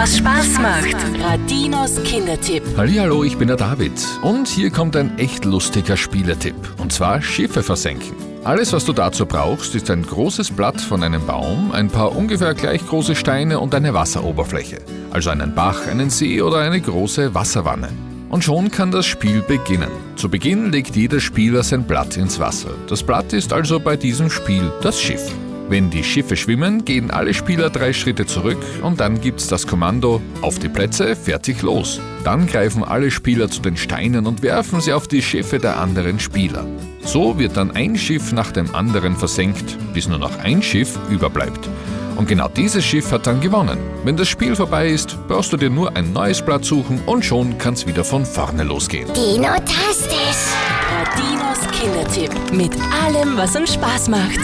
was Spaß macht. Radinos Kindertipp. Hallihallo, ich bin der David und hier kommt ein echt lustiger Spieletipp. Und zwar Schiffe versenken. Alles, was du dazu brauchst, ist ein großes Blatt von einem Baum, ein paar ungefähr gleich große Steine und eine Wasseroberfläche. Also einen Bach, einen See oder eine große Wasserwanne. Und schon kann das Spiel beginnen. Zu Beginn legt jeder Spieler sein Blatt ins Wasser. Das Blatt ist also bei diesem Spiel das Schiff. Wenn die Schiffe schwimmen, gehen alle Spieler 3 Schritte zurück und dann gibt's das Kommando: Auf die Plätze, fertig, los. Dann greifen alle Spieler zu den Steinen und werfen sie auf die Schiffe der anderen Spieler. So wird dann ein Schiff nach dem anderen versenkt, bis nur noch ein Schiff überbleibt. Und genau dieses Schiff hat dann gewonnen. Wenn das Spiel vorbei ist, brauchst du dir nur ein neues Blatt suchen und schon kann's wieder von vorne losgehen. Dino-tastisch. Radinos Kindertipp. Mit allem, was uns Spaß macht.